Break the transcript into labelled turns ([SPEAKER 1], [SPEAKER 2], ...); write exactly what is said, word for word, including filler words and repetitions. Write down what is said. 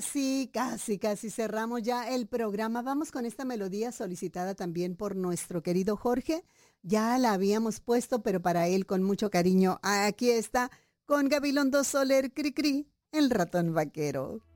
[SPEAKER 1] casi, casi, casi cerramos ya el programa. Vamos con esta melodía solicitada también por nuestro querido Jorge. Ya la habíamos puesto, pero para él con mucho cariño. Aquí está con Gabilondo Soler, Cri Cri, el ratón vaquero.